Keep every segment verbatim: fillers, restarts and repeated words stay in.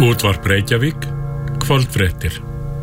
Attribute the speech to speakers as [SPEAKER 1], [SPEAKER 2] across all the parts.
[SPEAKER 1] Útvarp Reykjavík, kvöldfréttir.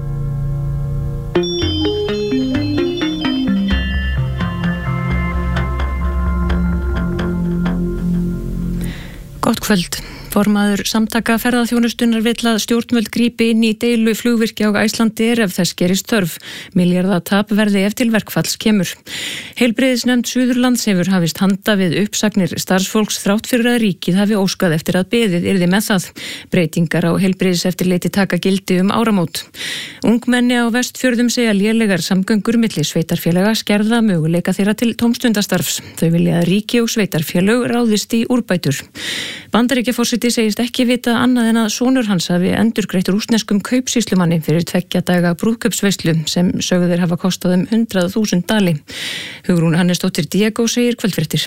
[SPEAKER 2] Gott kvöld. Formaður samtaka ferðaþjónustunnar vill að stjórnvöld grípi inn í deilu flugvirkja á Icelandair ef þess gerist þörf. Milljarða tap verði ef til verkfalls kemur. Heilbrigðisnefnd Suðurlands hefur hafist handa við uppsagnir starfsfólks þrátt fyrir að ríkið hafi óskað eftir að beðið yrði með það. Breytingar á heilbrigðiseftirliti taka gildi um áramót. Ungmenni á Vestfjörðum segja lélegar samgöngur milli sveitarfélaga skerða möguleika þeirra til tómstundastarfs. Þau vilja að ríki og sveitarfélög ráðist í úrbætur. Bandaríkjaforseti segist ekki vita annað en að sonur hans hafi endurgreitt rússneskum kaupsýslumanni fyrir tveggja daga brúðkaupsveislu sem sögðir hafa kostað um hundrað þúsund dali. Hugrún Hannesdóttir Diego segir kvöldfréttir.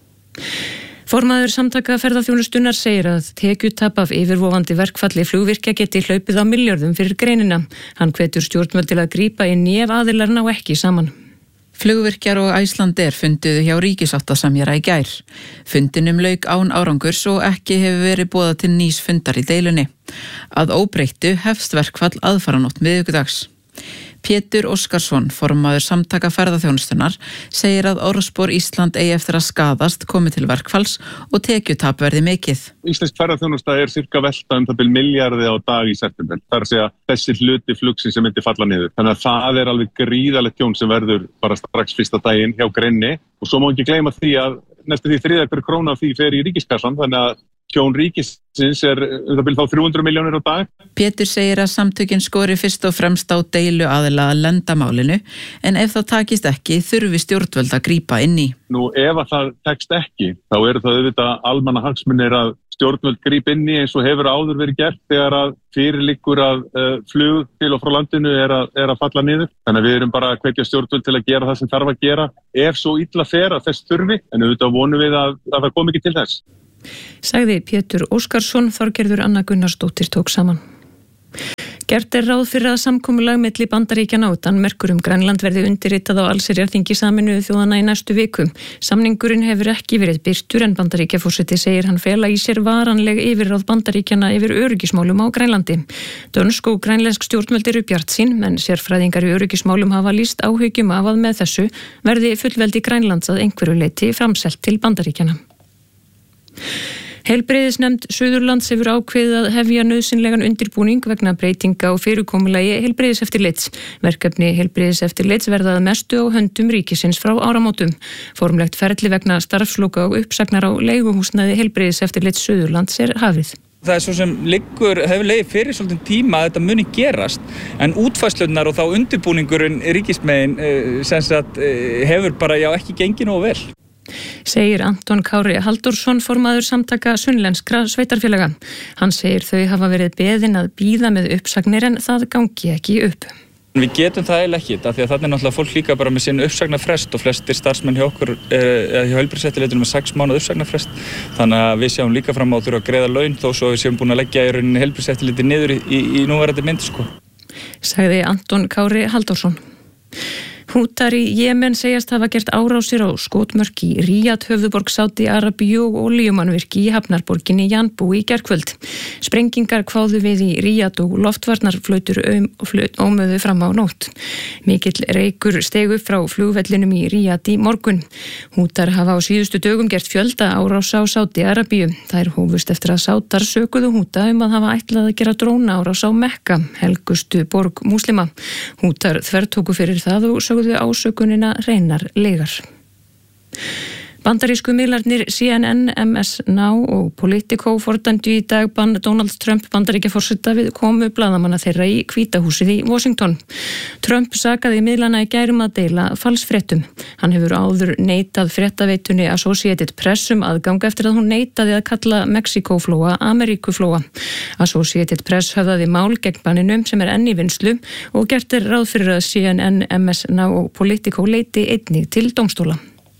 [SPEAKER 2] Formaður samtaka ferðaþjónustunnar segir að tekjutap af yfirvofandi verkfalli flugvirkja geti hlaupið á milljörðum fyrir greinina. Hann hvetur stjórnvöld til að grípa inn í ef aðilar ná ekki saman.
[SPEAKER 3] Flugvirkjar og Icelandair funduðu hjá ríkissáttasemjara í gær. Fundinum lauk án árangurs og ekki hefur verið boðað til nýs fundar í deilunni. Að óbreyttu hefst verkfall aðfaranótt miðvikudags. Pétur Óskarsson, formaður samtaka ferðaþjónustunnar, segir að orðspor Ísland eigi eftir að skaðast komi til verkfalls og tekjutap verði mikið.
[SPEAKER 4] Íslensk ferðaþjónusta er cirka velta um það bil milljarði á dag í september. Það er að segja þessi hluti flugsin sem myndi falla niður. Þannig að það er alveg gríðalegt tjón sem verður bara strax fyrsta daginn hjá greinni. Og svo má ekki gleyma því að næstu því þriðja hver króna af því fer í ríkiskassan, þannig að tjón ríkisins er um það bil þá þrjú hundruð milljónir á dag.
[SPEAKER 3] Pétur segir að samtökin skori fyrst og fremst á deilu aðila að lenda málinu, en ef það takist ekki þurfi stjórnvöld að grípa inn í.
[SPEAKER 4] Nú ef að það tekst ekki, þá eru það auðvitað almannahagsmunir að stjórnvöld grípa inn í eins og hefur áður verið gert þegar að fyrirliggur að uh, flug til og frá landinu er að, er að falla niður. Þannig að við erum bara að hvetja stjórnvöld til að gera það sem þarf að gera ef svo illa fer að þess þurfi, en auðvitað vonum við að, að það komi ekki til þess.
[SPEAKER 2] Sagði Pétur Óskarsson, Þorgerður Anna Gunnarsdóttir tók saman. Gert er ráð fyrir að samkomulag milli Bandaríkjanna og Danmerkur um Grænland verði undirritað á allsherjarþingi Sameinuðu þjóðanna í næstu viku. Samningurinn hefur ekki verið birtur en Bandaríkjaforseti segir hann fela í sér varanleg yfirráð Bandaríkjanna yfir öryggismálum á Grænlandi. Dönsk og grænlensk stjórnvöld eru bjartsýn, en sérfræðingar í öryggismálum hafa lýst áhyggjum af að með þessu verði fullveldi Grænlands að einhverju leyti framselt til Bandaríkjanna. Heilbrigðisnefnd Suðurlands hefur ákveðið að hefja nauðsynlegan undirbúning vegna breytinga og fyrirkomulagi heilbrigðiseftirlits. Verkefni heilbrigðiseftirlits verða að mestu á höndum ríkisins frá áramótum. Formlegt ferli vegna starfsloka og uppsagnar á leiguhúsnæði heilbrigðiseftirlits Suðurlands er hafið.
[SPEAKER 5] Það er svo sem liggur, hefur legið fyrir svolítið tíma að þetta muni gerast, en útfærslunar og þá undirbúningurinn ríkismegin sem sagt hefur bara já ekki gengið nógu vel.
[SPEAKER 2] Segir Anton Kári Halldórsson, formaður samtaka sunnlenskra sveitarfélaga. Hann segir þau hafa verið beðin að bíða með uppsagnir en það gangi ekki upp.
[SPEAKER 5] Við getum það eiginlega ekki, af því að þannig er náttúrulega fólk líka bara með sinn uppsagnarfrest og flestir starfsmenn hjá okkur eða hjá heilbrigðiseftirlitinu með sex mánuða uppsagnarfrest. Þannig að við sjáum líka fram á að þurfa að greiða laun þó svo við séum búin að leggja í rauninni heilbrigðiseftirliti niður í, í, í núverandi mynd, sko.
[SPEAKER 2] Sagði Anton Kári Halldórsson. Hútar í Jemen segjast hafa gert árásir á skotmörk í Ríad, höfuðborg Sádi-Arabíu og olíumannvirki í hafnarborginni Janbú í gærkvöld. Sprengingar kváðu við í Ríad og loftvarnarflautur ómöðu fram á nótt. Mikill reykur steig upp frá flugvellinum í Ríad í morgun. Hútar hafa á síðustu dögum gert fjölda árása á Sádi-Arabíu. Þær hófust eftir að Sátar sökuðu Húta um að hafa ætlað að gera dróna árás á Mekka, helgustu borg múslima. Hútar þvertóku fyrir það og sögðu ásökunina hreinar legar. Bandarísku miðlarnir C N N, M S Now og Politico fordæmdu í dag bann Donald Trump Bandaríkjaforseta við komu blaðamanna þeirra í Hvíta húsið í Washington. Trump sakaði miðlana í gær um að deila falsfréttum. Hann hefur áður neitað fréttaveitunni Associated Press um aðgang eftir að hún neitaði að kalla Mexíkóflóa Ameríkuflóa. Associated Press höfðaði mál gegn banninum sem er enn í vinnslu og gert er ráð fyrir að C N N, M S Now og Politico leiti einnig til dómstóla.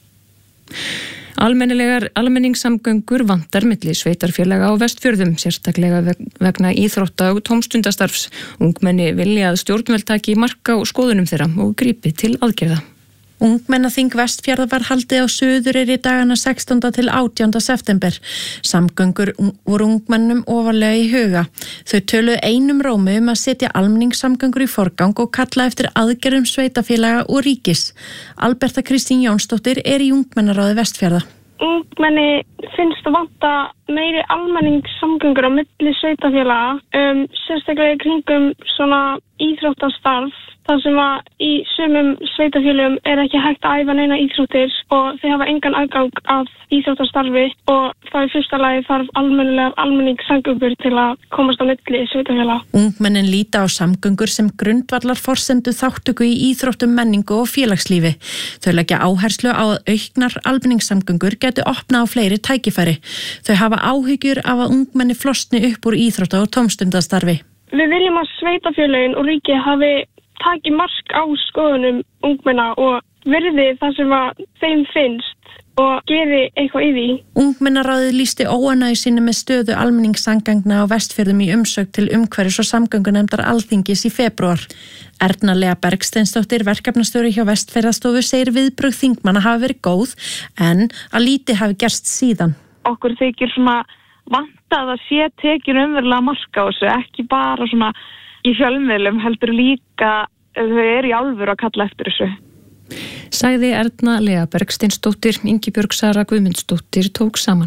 [SPEAKER 2] Almennilegar almenningssamgöngur vantar milli sveitarfélaga á Vestfjörðum, sérstaklega vegna íþrótta og tómstundastarfs. Ungmenni vilja að stjórnvöld taki mark á skoðunum þeirra og grípi til aðgerða.
[SPEAKER 6] Ungmennaþing Vestfjarða var haldið á Suðureyri dagana sextánda til átjánda september. Samgöngur voru ungmennum ofarlega í huga. Þau töluðu einum rómi um að setja almenningssamgöngur í forgang og kalla eftir aðgerðum sveitafélaga og ríkis. Alberta Kristín Jónsdóttir er í ungmennaráði Vestfjarða.
[SPEAKER 7] Ungmenni finnst að vanta meiri almenningssamgöngur á milli sveitafélaga, um, sérstaklega í kringum svona íþróttastarf. Það sem að í sumum sveitafélögum er ekki hægt að æfa neina íþróttir og þeir hafa engan aðgang af íþróttastarfi og það í fyrsta lagi þarf almennilegar almenningssamgöngur til að komast á milli sveitafélaga.
[SPEAKER 6] Ungmennin líta á samgöngur sem grundvallar forsendu þáttöku í íþróttum, menningu og félagslífi. Þau leggja áherslu á að auknar almenningssamgöngur geti opnað á fleiri tækifæri. Þau hafa áhyggjur af að ungmenni flosni upp úr íþrótta- og tómstundastarfi.
[SPEAKER 7] Við viljum að sveitafélögin og ríki hafi taki mark á skoðunum ungmenna og virði það sem að þeim finnst og geri eitthvað í því.
[SPEAKER 6] Ungmennaráðið lýsti óánægju sinni með stöðu almenningssamgangna á Vestfjörðum í umsögn til umhverfis- og samgöngunefndar Alþingis í febrúar. Erna Lea Bergsteinsdóttir, verkefnastjóri hjá Vestfjarðastofu, segir viðbrögð þingmanna hafa verið góð en að lítið hafi gerst síðan.
[SPEAKER 8] Okkur þykir svona vanta að það sé tekin umverulega mark á þessu, ekki bara svona í fjölmiðlum, heldur líka þau eru í alvöru að kalla eftir þessu.
[SPEAKER 2] Sagði Erna Lea Bergsteinsdóttir. Ingibjörg Sara Guðmundsdóttir tók saman.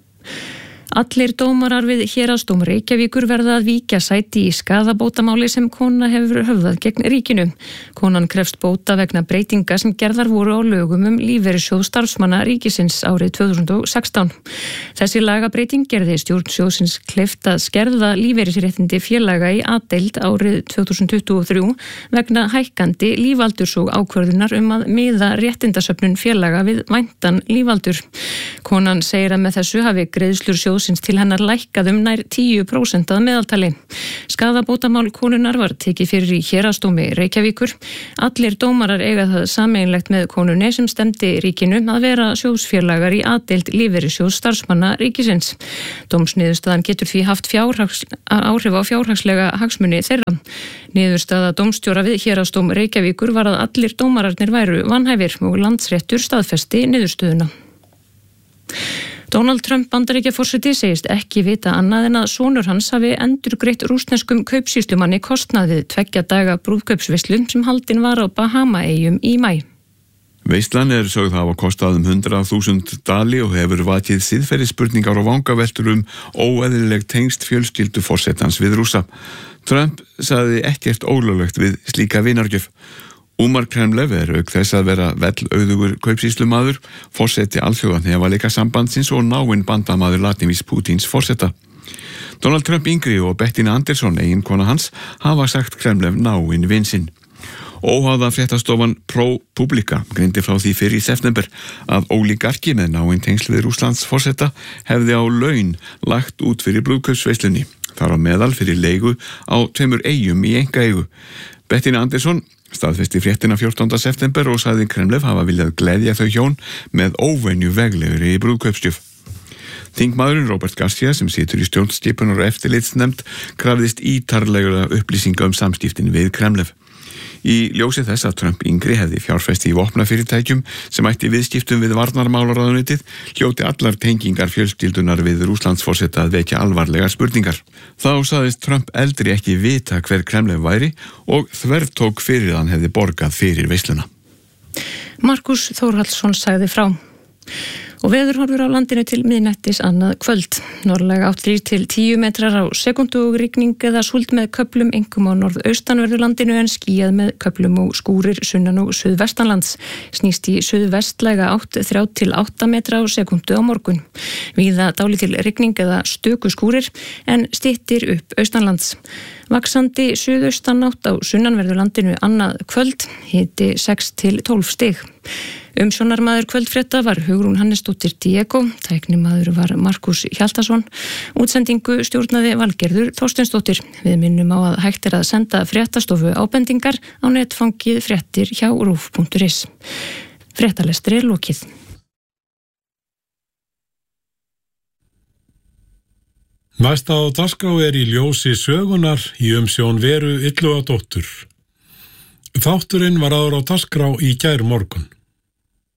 [SPEAKER 2] Allir dómarar við héraðsdóm Reykjavíkur verða að víkja sæti í skaðabótamáli sem kona hefur höfðað gegn ríkinu. Konan krefst bóta vegna breytinga sem gerðar voru á lögum um lífeyrissjóð starfsmanna ríkisins árið tvö þúsund og sextán. Þessi lagabreyting gerði stjórn sjóðsins kleift að skerða lífeyrisréttindi félaga í A-deild árið tvö þúsund tuttugu og þrjú vegna hækkandi lífaldurs og ákvörðunar um að miða réttindasöfnun félaga við væntan lífaldur. Konan segir að með þessu hafi greiðslur sjóð til hennar lækkað um nær tíu prósent að meðaltali. Skaðabótamál konunnar var tekið fyrir í héraðsdómi Reykjavíkur. Allir dómarar eiga það sameiginlegt með konunni sem stemdi ríkinu að vera sjóðsfélagar í A-deild lífeyrissjóðs starfsmanna ríkisins. Dómsniðurstaðan getur því haft fjárhags, áhrif á fjárhagslega hagsmuni þeirra. Niðurstaða dómstjóra við héraðsdóm Reykjavíkur var að allir dómararnir væru vanhæfir og Landsréttur staðfesti niðurstöðuna. Donald Trump Bandaríkjaforseti segist ekki vita annað en að sonur hans hafi endurgreitt rússneskum kaupsýslumanni kostnað við tveggja daga brúðkaupsveislu sem haldin var á Bahamaeyjum í maí.
[SPEAKER 9] Veislan er sögð hafa kostað um hundrað þúsund dali og hefur vakið siðferðisspurningar og vangaveltur um óeðlileg tengst fjölskyldu forsetans við Rússa. Trump sagði ekkert ólöglegt við slíka vinargjöf. Umar Kremlev er auk þess að vera vellauðugur kaupsýslumaður, forseti alþjóðahnefaleika sambandsins og náinn bandamaður Vladimírs Pútíns forseta. Donald Trump yngri og Bettina Anderson, eiginkona hans, hafa sagt Kremlev náinn vin sinn. Óháða fréttastofan ProPublica greindi frá því fyrr í september að ólígarki með náinn tengsl við Rússlands forseta hefði á laun lagt út fyrir brúðkaupsveislunni. Þar á meðal fyrir leigu á tveimur eyjum í einkaeigu. Bettina Anderson staðfesti fréttina fjórtánda september og sagði Kremlev hafa viljað gleðja þau hjón með óvenju veglegri í brúðkaupsgjöf. Þingmaðurinn Robert Garcia sem situr í stjórnskipunar og eftirlitsnefnd krafðist ítarlegra upplýsinga um samskiptin við Kremlev. Í ljósi þess að Trump yngri hefði fjárfesti í vopnafyrirtækjum sem ætti viðskiptum við varnarmálaráðuneytið hljóti allar tengingar fjölskyldunar við Rússlandsforseta að vekja alvarlegar spurningar. Þá sagðist Trump eldri ekki vita hver Kremlev væri og þvertók fyrir að hann hefði borgað fyrir veisluna.
[SPEAKER 2] Markus Þórhallsson sagði frá. Og veðurhorfur á landinu til miðnættis annað kvöld. Norðlæg átt þrír til tíu metrar á sekundu og rigning eða súld með köflum einkum á norðaustanverðu landinu en skýjað með köflum og skúrir sunnan og suðvestanlands. Snýst í suðvestlæga átt þrjá til átta metra á sekundu á morgun. Víða dálítil rigning eða stöku skúrir en styttir upp austanlands. Vaxandi suðaustanátt á sunnanverðu landinu annað kvöld, hiti sex til tólf stig. Umsjónarmaður kvöldfrétta var Hugrún Hannesdóttir Diego, tæknimaður var Markus Hjaltason, útsendingu stjórnaði Valgerður Þorsteinsdóttir. Við minnum á að hægt er að senda fréttastofu ábendingar á netfangið fréttir hjá rúf punktur is. Fréttalestri er lokið.
[SPEAKER 1] Næsta á dagskrá er í ljósi sögunar í umsjón Veru Illugadóttur. Þátturinn var áður á dagskrá í gær morgun.